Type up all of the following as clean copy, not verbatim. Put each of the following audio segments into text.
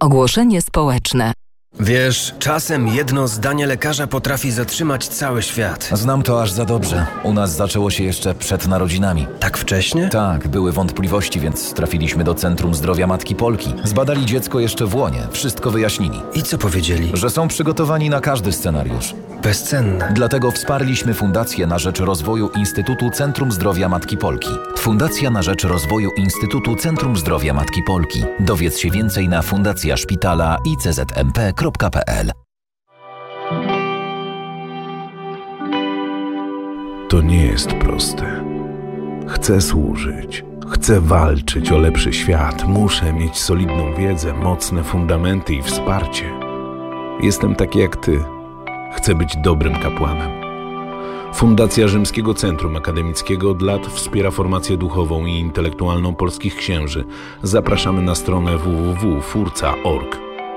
Ogłoszenie społeczne. Wiesz, czasem jedno zdanie lekarza potrafi zatrzymać cały świat. Znam to aż za dobrze. U nas zaczęło się jeszcze przed narodzinami. Tak wcześnie? Tak, były wątpliwości, więc trafiliśmy do Centrum Zdrowia Matki Polki. Zbadali dziecko jeszcze w łonie, wszystko wyjaśnili. I co powiedzieli? Że są przygotowani na każdy scenariusz. Bezcenne. Dlatego wsparliśmy Fundację na rzecz rozwoju Instytutu Centrum Zdrowia Matki Polki. Fundacja na rzecz rozwoju Instytutu Centrum Zdrowia Matki Polki. Dowiedz się więcej na fundacjaszpitala.iczmp.pl. To nie jest proste. Chcę służyć. Chcę walczyć o lepszy świat. Muszę mieć solidną wiedzę, mocne fundamenty i wsparcie. Jestem taki jak ty. Chcę być dobrym kapłanem. Fundacja Rzymskiego Centrum Akademickiego od lat wspiera formację duchową i intelektualną polskich księży. Zapraszamy na stronę www.furca.org.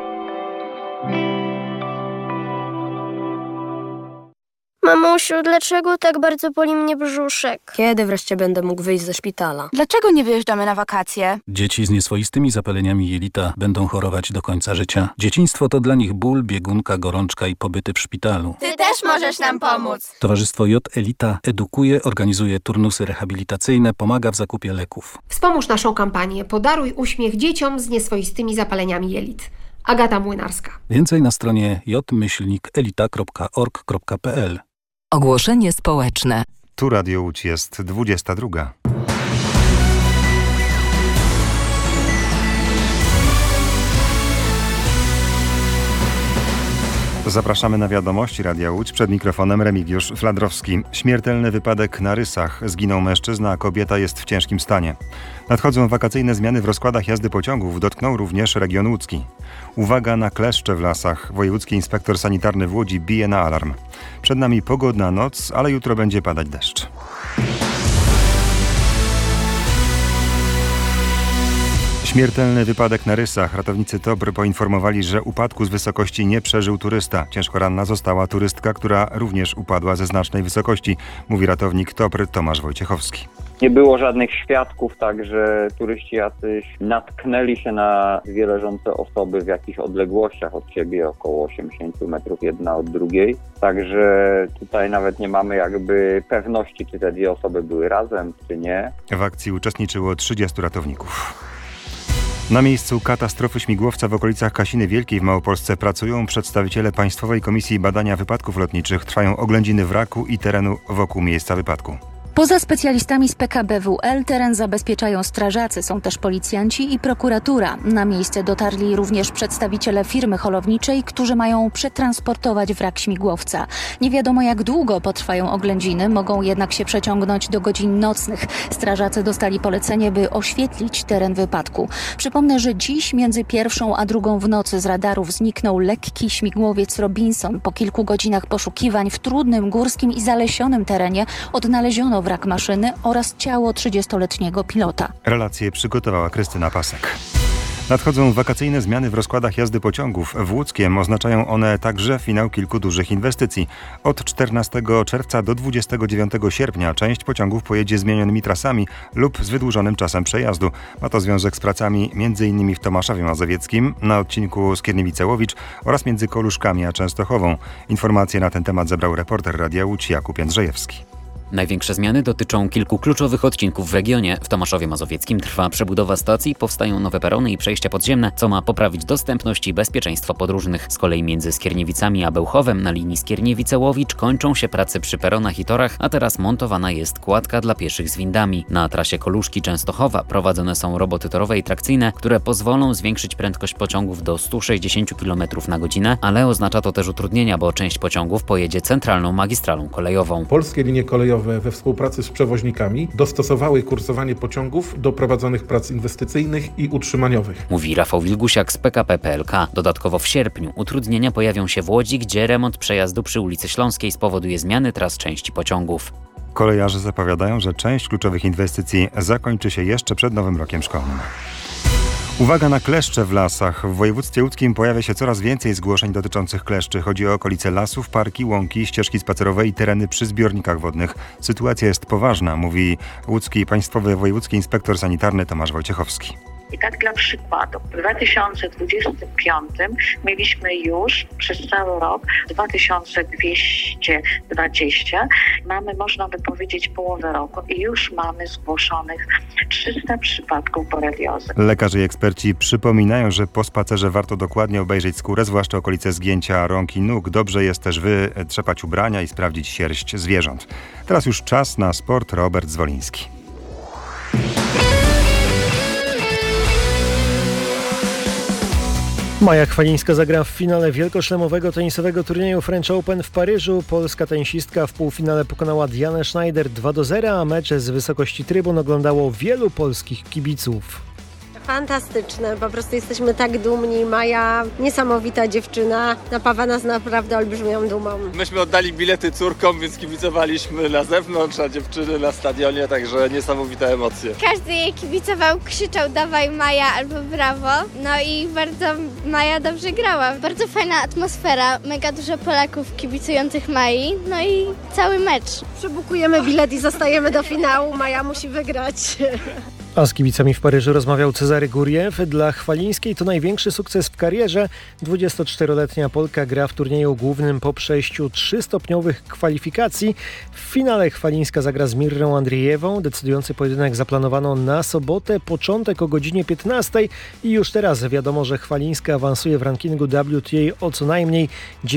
Mamusiu, dlaczego tak bardzo boli mnie brzuszek? Kiedy wreszcie będę mógł wyjść ze szpitala? Dlaczego nie wyjeżdżamy na wakacje? Dzieci z nieswoistymi zapaleniami jelita będą chorować do końca życia. Dzieciństwo to dla nich ból, biegunka, gorączka i pobyty w szpitalu. Ty też możesz nam pomóc. Towarzystwo J Elita edukuje, organizuje turnusy rehabilitacyjne, pomaga w zakupie leków. Wspomóż naszą kampanię Podaruj uśmiech dzieciom z nieswoistymi zapaleniami jelit. Agata Młynarska. Więcej na stronie j-elita.org.pl. Ogłoszenie społeczne. Tu Radio Łódź, jest 22. Zapraszamy na wiadomości Radia Łódź. Przed mikrofonem Remigiusz Fladrowski. Śmiertelny wypadek na Rysach. Zginął mężczyzna, a kobieta jest w ciężkim stanie. Nadchodzą wakacyjne zmiany w rozkładach jazdy pociągów. Dotkną również region łódzki. Uwaga na kleszcze w lasach. Wojewódzki inspektor sanitarny w Łodzi bije na alarm. Przed nami pogodna noc, ale jutro będzie padać deszcz. Śmiertelny wypadek na Rysach. Ratownicy TOPR poinformowali, że upadku z wysokości nie przeżył turysta. Ciężko ranna została turystka, która również upadła ze znacznej wysokości, mówi ratownik TOPR Tomasz Wojciechowski. Nie było żadnych świadków, także turyści jacyś natknęli się na dwie leżące osoby w jakichś odległościach od siebie, około 80 metrów jedna od drugiej. Także tutaj nawet nie mamy jakby pewności, czy te dwie osoby były razem, czy nie. W akcji uczestniczyło 30 ratowników. Na miejscu katastrofy śmigłowca w okolicach Kasiny Wielkiej w Małopolsce pracują przedstawiciele Państwowej Komisji Badania Wypadków Lotniczych. Trwają oględziny wraku i terenu wokół miejsca wypadku. Poza specjalistami z PKBWL teren zabezpieczają strażacy, są też policjanci i prokuratura. Na miejsce dotarli również przedstawiciele firmy holowniczej, którzy mają przetransportować wrak śmigłowca. Nie wiadomo jak długo potrwają oględziny, mogą jednak się przeciągnąć do godzin nocnych. Strażacy dostali polecenie, by oświetlić teren wypadku. Przypomnę, że dziś między 1 a 2 w nocy z radarów zniknął lekki śmigłowiec Robinson. Po kilku godzinach poszukiwań w trudnym górskim i zalesionym terenie odnaleziono wrak maszyny oraz ciało 30-letniego pilota. Relacje przygotowała Krystyna Pasek. Nadchodzą wakacyjne zmiany w rozkładach jazdy pociągów. W Łódzkiem oznaczają one także finał kilku dużych inwestycji. Od 14 czerwca do 29 sierpnia część pociągów pojedzie zmienionymi trasami lub z wydłużonym czasem przejazdu. Ma to związek z pracami m.in. w Tomaszowie Mazowieckim, na odcinku Skierniewice-Łowicz oraz między Koluszkami a Częstochową. Informacje na ten temat zebrał reporter Radia Łódź Jakub Jędrzejewski. Największe zmiany dotyczą kilku kluczowych odcinków w regionie. W Tomaszowie Mazowieckim trwa przebudowa stacji, powstają nowe perony i przejścia podziemne, co ma poprawić dostępność i bezpieczeństwo podróżnych. Z kolei między Skierniewicami a Bełchowem na linii Skierniewice-Łowicz kończą się prace przy peronach i torach, a teraz montowana jest kładka dla pieszych z windami. Na trasie Koluszki-Częstochowa prowadzone są roboty torowe i trakcyjne, które pozwolą zwiększyć prędkość pociągów do 160 km na godzinę, ale oznacza to też utrudnienia, bo część pociągów pojedzie centralną magistralą kolejową. Polskie linie kolejowe we współpracy z przewoźnikami dostosowały kursowanie pociągów do prowadzonych prac inwestycyjnych i utrzymaniowych. Mówi Rafał Wilgusiak z PKP PLK. Dodatkowo w sierpniu utrudnienia pojawią się w Łodzi, gdzie remont przejazdu przy ulicy Śląskiej spowoduje zmiany tras części pociągów. Kolejarze zapowiadają, że część kluczowych inwestycji zakończy się jeszcze przed nowym rokiem szkolnym. Uwaga na kleszcze w lasach. W województwie łódzkim pojawia się coraz więcej zgłoszeń dotyczących kleszczy. Chodzi o okolice lasów, parki, łąki, ścieżki spacerowe i tereny przy zbiornikach wodnych. Sytuacja jest poważna, mówi łódzki Państwowy Wojewódzki Inspektor Sanitarny Tomasz Wojciechowski. I tak dla przykładu, w 2025 mieliśmy już przez cały rok 2220. Mamy, można by powiedzieć, połowę roku i już mamy zgłoszonych 300 przypadków boreliozy. Lekarze i eksperci przypominają, że po spacerze warto dokładnie obejrzeć skórę, zwłaszcza okolice zgięcia rąk i nóg. Dobrze jest też wytrzepać ubrania i sprawdzić sierść zwierząt. Teraz już czas na sport. Robert Zwoliński. Maja Chwalińska zagra w finale wielkoszlemowego tenisowego turnieju French Open w Paryżu. Polska tenisistka w półfinale pokonała Dianę Schneider 2-0, a mecz z wysokości trybun oglądało wielu polskich kibiców. Fantastyczne, po prostu jesteśmy tak dumni. Maja, niesamowita dziewczyna, napawa nas naprawdę olbrzymią dumą. Myśmy oddali bilety córkom, więc kibicowaliśmy na zewnątrz, a dziewczyny na stadionie, także niesamowite emocje. Każdy jej kibicował, krzyczał dawaj Maja albo brawo. No i bardzo Maja dobrze grała. Bardzo fajna atmosfera, mega dużo Polaków kibicujących Mai, no i cały mecz. Przebukujemy bilet i zostajemy do finału, Maja musi wygrać. A z kibicami w Paryżu rozmawiał Cezary Guriew. Dla Chwalińskiej to największy sukces w karierze. 24-letnia Polka gra w turnieju głównym po przejściu 3-stopniowych kwalifikacji. W finale Chwalińska zagra z Mirrą Andrzejewą. Decydujący pojedynek zaplanowano na sobotę, początek o godzinie 15 i już teraz wiadomo, że Chwalińska awansuje w rankingu WTA o co najmniej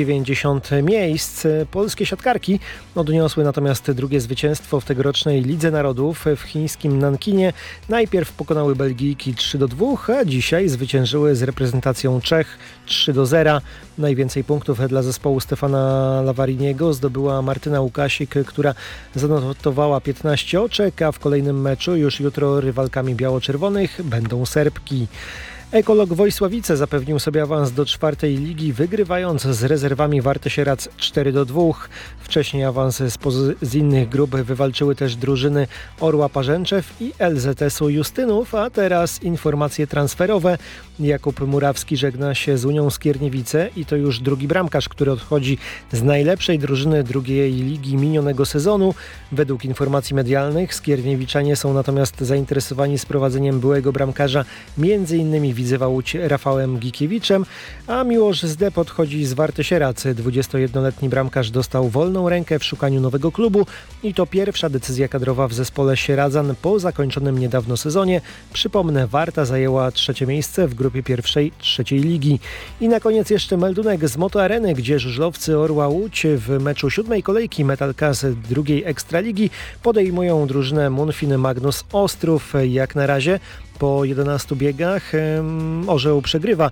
90 miejsc. Polskie siatkarki odniosły natomiast drugie zwycięstwo w tegorocznej Lidze Narodów w chińskim Nankinie. Najpierw pokonały Belgijki 3-2, a dzisiaj zwyciężyły z reprezentacją Czech 3-0. Najwięcej punktów dla zespołu Stefana Lavariniego zdobyła Martyna Łukasik, która zanotowała 15 oczek, a w kolejnym meczu już jutro rywalkami biało-czerwonych będą Serbki. Ekolog Wojsławice zapewnił sobie awans do 4. ligi, wygrywając z rezerwami Warty Sierac 4-2. Wcześniej awans z innych grup wywalczyły też drużyny Orła Parzęczew i LZS-u Justynów, a teraz informacje transferowe. Jakub Murawski żegna się z Unią Skierniewice i to już drugi bramkarz, który odchodzi z najlepszej drużyny drugiej ligi minionego sezonu. Według informacji medialnych Skierniewiczanie są natomiast zainteresowani sprowadzeniem byłego bramkarza m.in. Widzewa Łódź Rafałem Gikiewiczem, a Miłosz Zdeb odchodzi z Warty Sierac. 21-letni bramkarz dostał wolną rękę w szukaniu nowego klubu i to pierwsza decyzja kadrowa w zespole Sieradzan po zakończonym niedawno sezonie. Przypomnę, Warta zajęła 3. miejsce w grupie pierwszej 3. ligi. I na koniec jeszcze meldunek z Moto Areny, gdzie żużlowcy Orła Łódź w meczu 7. kolejki Metalka z drugiej Ekstraligi podejmują drużynę Munfin Magnus Ostrów. Jak na razie po 11 biegach Orzeł przegrywa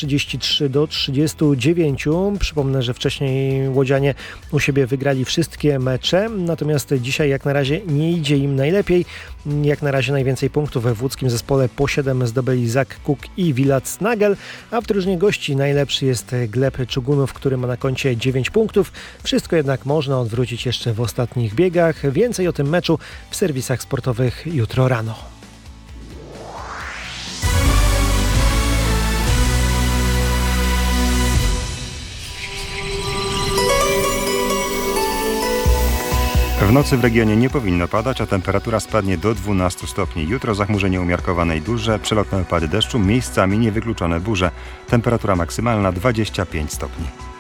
33-39. Przypomnę, że wcześniej łodzianie u siebie wygrali wszystkie mecze, natomiast dzisiaj jak na razie nie idzie im najlepiej. Jak na razie najwięcej punktów we łódzkim zespole po 7 zdobyli Zak Kuk i Wilac Nagel, a w drużynie gości najlepszy jest Gleb Czugunów, który ma na koncie 9 punktów. Wszystko jednak można odwrócić jeszcze w ostatnich biegach. Więcej o tym meczu w serwisach sportowych jutro rano. W nocy w regionie nie powinno padać, a temperatura spadnie do 12 stopni. Jutro zachmurzenie umiarkowane i duże, przelotne opady deszczu, miejscami niewykluczone burze. Temperatura maksymalna 25 stopni.